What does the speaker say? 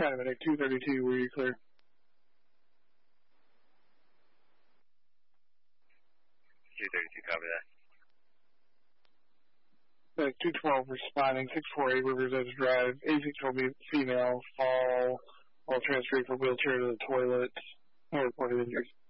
Nick 232, were you clear? 232, copy that. 212 responding, 648 Rivers Edge Drive, A6 female, fall, while transferring from wheelchair to the toilet. No reported injuries.